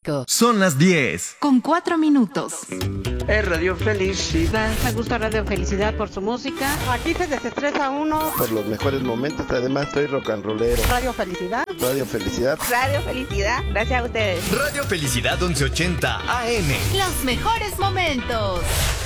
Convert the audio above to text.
Son las 10. Con 4 minutos. Es Radio Felicidad. Me gusta Radio Felicidad por su música. Aquí se desestresa uno. Por los mejores momentos, además soy rock and rollero. Radio Felicidad. Radio Felicidad. Radio Felicidad, gracias a ustedes. Radio Felicidad 1180 AM. Los mejores momentos.